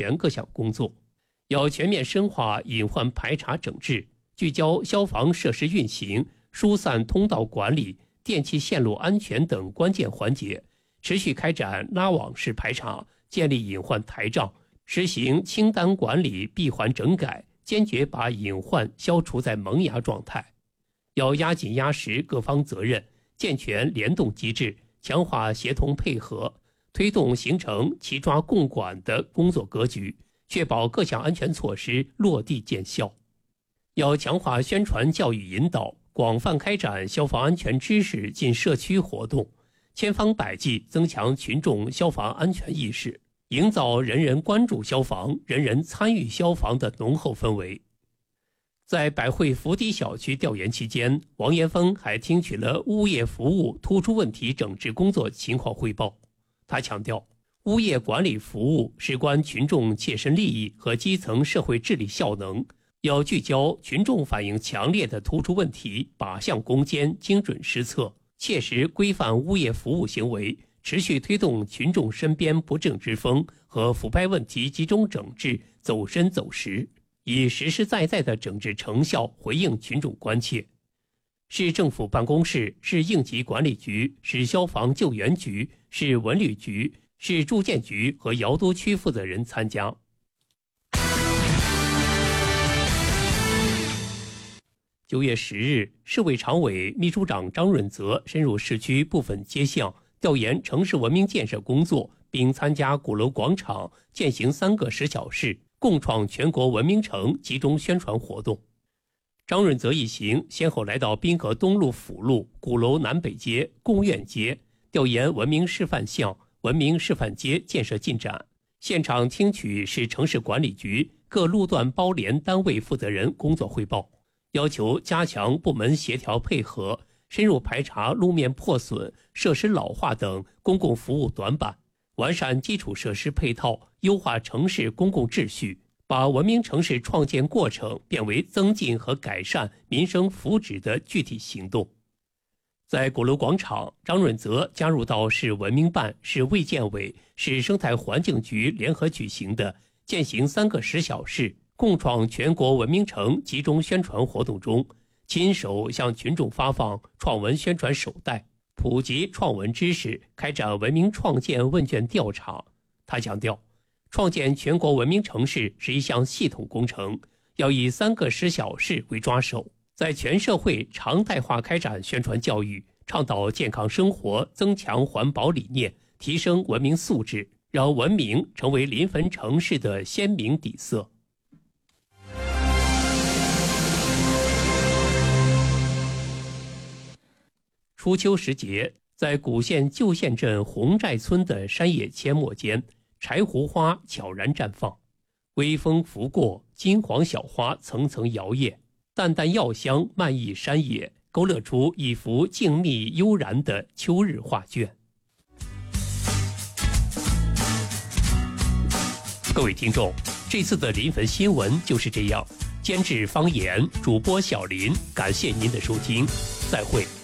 全各项工作，要全面深化隐患排查整治，聚焦消防设施运行、疏散通道管理、电气线路安全等关键环节，持续开展拉网式排查，建立隐患台账，实行清单管理闭环整改，坚决把隐患消除在萌芽状态。要压紧压实各方责任，健全联动机制，强化协同配合，推动形成齐抓共管的工作格局，确保各项安全措施落地见效。要强化宣传教育引导，广泛开展消防安全知识进社区活动，千方百计增强群众消防安全意识，营造人人关注消防、人人参与消防的浓厚氛围。在百汇福堤小区调研期间，王延峰还听取了物业服务突出问题整治工作情况汇报。他强调，物业管理服务事关群众切身利益和基层社会治理效能，要聚焦群众反映强烈的突出问题，靶向攻坚，精准施策，切实规范物业服务行为，持续推动群众身边不正之风和腐败问题集中整治走深走实，以实实在在的整治成效回应群众关切。市政府办公室、市应急管理局、市消防救援局、市文旅局、市住建局和瑶都区负责人参加。9月10日，市委常委、秘书长张润泽深入市区部分街巷，调研城市文明建设工作，并参加鼓楼广场践行3个10小时共创全国文明城集中宣传活动。张润泽一行先后来到滨河东路辅路、鼓楼南北街、贡院街，调研文明示范巷、文明示范街建设进展，现场听取市城市管理局各路段包联单位负责人工作汇报，要求加强部门协调配合，深入排查路面破损、设施老化等公共服务短板，完善基础设施配套，优化城市公共秩序，把文明城市创建过程变为增进和改善民生福祉的具体行动。在鼓楼广场，张润泽加入到市文明办、市卫健委、市生态环境局联合举行的践行3个10小时共创全国文明城集中宣传活动中，亲手向群众发放创文宣传手袋，普及创文知识，开展文明创建问卷调查。他强调，创建全国文明城市是一项系统工程，要以3个10小时为抓手，在全社会常态化开展宣传教育，倡导健康生活，增强环保理念，提升文明素质，让文明成为临汾城市的鲜明底色。初秋时节，在古县旧县镇红寨村的山野阡陌间，柴胡花悄然绽放，微风拂过，金黄小花层层摇曳，淡淡药香漫溢山野，勾勒出一幅静谧悠然的秋日画卷。各位听众，这次的临汾新闻就是这样。监制方言，主播小林，感谢您的收听，再会。